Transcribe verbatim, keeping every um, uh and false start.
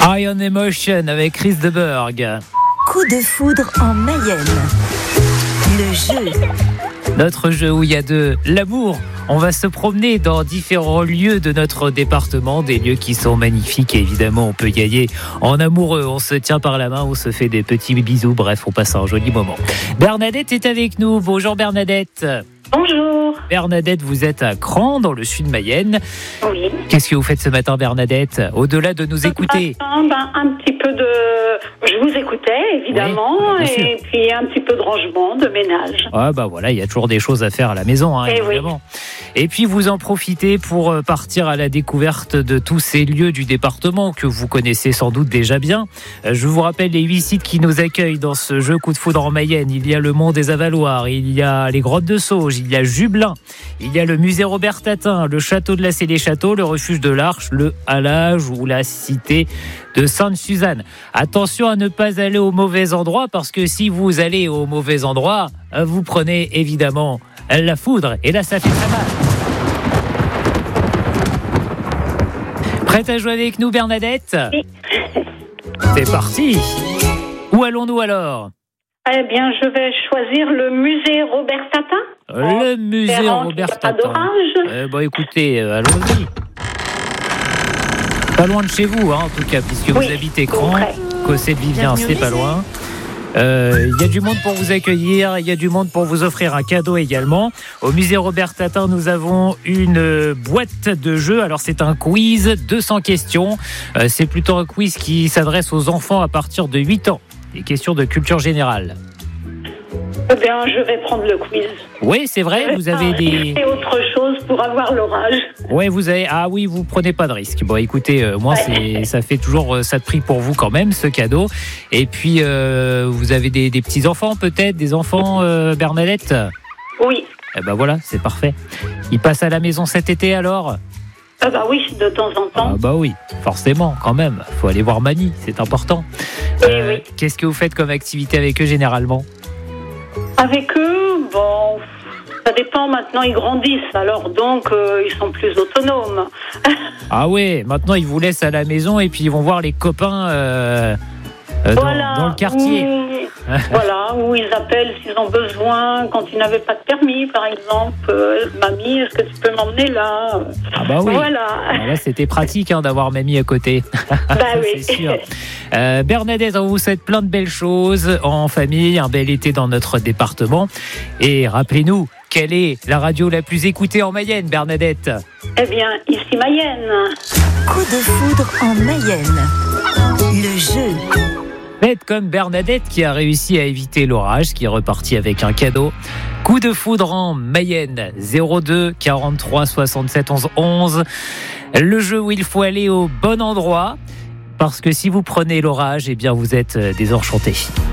High on Emotion avec Chris de Burgh. Coup de foudre en Mayenne. Le jeu. Notre jeu où il y a de l'amour. On va se promener dans différents lieux de notre département, des lieux qui sont magnifiques et évidemment on peut gagner en amoureux. On se tient par la main, on se fait des petits bisous, bref on passe un joli moment. Bernadette est avec nous. Bonjour Bernadette. Bonjour. Bernadette, vous êtes à Cran, dans le sud Mayenne. Oui. Qu'est-ce que vous faites ce matin Bernadette, au-delà de nous écouter? Ah, ben, un petit peu de... Je vous écoutais évidemment, oui, et puis un petit peu de rangement, de ménage. Ah bah voilà, il y a toujours des choses à faire à la maison, hein, et évidemment. Oui. Et puis vous en profitez pour partir à la découverte de tous ces lieux du département que vous connaissez sans doute déjà bien. Je vous rappelle les huit sites qui nous accueillent dans ce jeu Coup de foudre en Mayenne. Il y a le Mont des Avaloirs, il y a les Grottes de Sauge, il y a Jubelin, il y a le musée Robert Tatin, le château de la Célé-Château, le refuge de l'Arche, le Halage ou la cité de Sainte-Suzanne. Attention à ne pas aller au mauvais endroit, parce que si vous allez au mauvais endroit, vous prenez évidemment la foudre, et là ça fait très mal. Prête à jouer avec nous Bernadette? Oui. C'est parti. Où allons-nous alors? Eh bien, je vais choisir le musée Robert Tatin. Le musée Espérant Robert qu'il n'y a pas Tatin. d'orage. Eh ben, écoutez, euh, allons-y. Pas loin de chez vous, hein, en tout cas, puisque Oui, vous habitez Cran. près. Cossé-de-Vivien, c'est pas loin. Il euh, y a du monde pour vous accueillir, il y a du monde pour vous offrir un cadeau également. Au musée Robert Tatin, nous avons une boîte de jeux. Alors c'est un quiz, deux cents questions. Euh, c'est plutôt un quiz qui s'adresse aux enfants à partir de huit ans. Des questions de culture générale. Eh bien, je vais prendre le quiz. Oui, c'est vrai, vous avez des... C'est autre chose pour avoir l'orage. Ouais, vous avez... Ah oui, vous prenez pas de risque. Bon, écoutez, euh, moi, c'est... ça fait toujours euh, ça de prix pour vous quand même, ce cadeau. Et puis, euh, vous avez des, des petits-enfants peut-être, des enfants, euh, Bernadette? Oui. Eh ben voilà, c'est parfait. Ils passent à la maison cet été alors? Ah bah oui, de temps en temps. Ah bah oui, forcément, quand même. Faut aller voir mamie, c'est important. Euh, oui. Qu'est-ce que vous faites comme activité avec eux généralement? Avec eux, bon, ça dépend. Maintenant, ils grandissent, alors donc euh, ils sont plus autonomes. Ah ouais, maintenant ils vous laissent à la maison et puis ils vont voir les copains euh, euh, voilà, dans, dans le quartier. Où, voilà, où ils appellent s'ils ont besoin, quand ils n'avaient pas de permis, par exemple. Euh, mamie, est-ce que tu peux m'emmener là? Ah bah oui. Voilà. Ah là, c'était pratique hein, d'avoir mamie à côté. Bah oui. C'est sûr. Euh, Bernadette, on vous souhaite plein de belles choses en famille, un bel été dans notre département. Et rappelez-nous, quelle est la radio la plus écoutée en Mayenne, Bernadette? Eh bien, ici Mayenne. Coup de foudre en Mayenne. Le jeu. Faites comme Bernadette qui a réussi à éviter l'orage, qui est reparti avec un cadeau. Coup de foudre en Mayenne, zéro deux quarante-trois soixante-sept onze onze. Le jeu où il faut aller au bon endroit, parce que si vous prenez l'orage, eh bien vous êtes désenchanté.